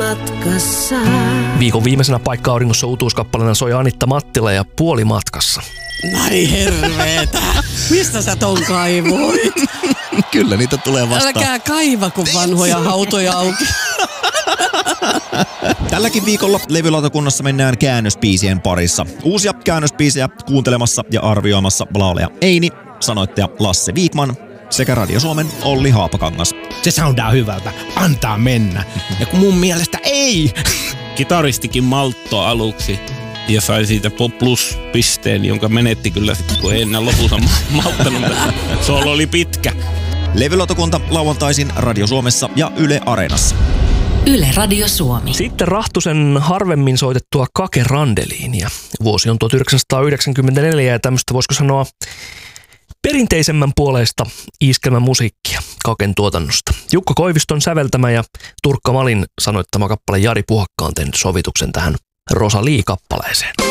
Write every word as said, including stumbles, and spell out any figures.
matkassa. Viikon viimeisenä paikka auringossa uutuuskappaleena soi Anitta Mattila ja Puolimatkassa. Nai herveetä. Mistä sä ton kaivoit? Kyllä niitä tulee vastaan. Älkää kaiva, kun vanhoja hautoja auki. Tälläkin viikolla levylautakunnassa mennään käännöspiisien parissa. Uusia käännöspiisejä kuuntelemassa ja arvioimassa laulaja Eini, sanoittaja Lasse Viikman sekä Radio Suomen Olli Haapakangas. Se soundaa hyvältä. Antaa mennä. Ja kun mun mielestä ei. Kitaristikin malttoi aluksi ja sai siitä plus-pisteen, jonka menetti kyllä sitten, kun ei enää lopussa malttanut. Solo oli pitkä. Levylautakunta lauantaisin Radio Suomessa ja Yle Areenassa. Yle Radio Suomi. Sitten Rahtusen harvemmin soitettua Kake Randeliinia. Vuosi on tuhatyhdeksänsataayhdeksänkymmentäneljä ja tämmöistä voisiko sanoa perinteisemmän puoleista iskelmämusiikkia Kaken tuotannosta. Jukka Koiviston säveltämä ja Turkka Malin sanoittama kappale Jari Puhakka on tehnyt sovituksen tähän Rosalie-kappaleeseen.